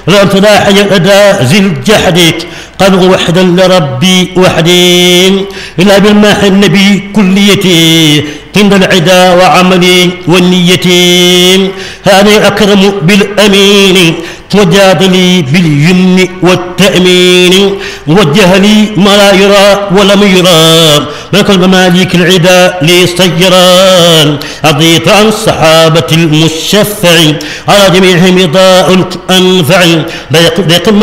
لم تلاحي الأداء ذي الجحد قد وحدا لربي وحدي إلا بالماح النبي كليتي عند العدا وعملي والنية هذا أكرم بالأمين وجادلي باليمن والتأمين وجه لي ما لا يرى ولم يرى ملك المماليك العدا لي صيران أضيت عن الصحابة المشفع على جميعهم إضاء أنفع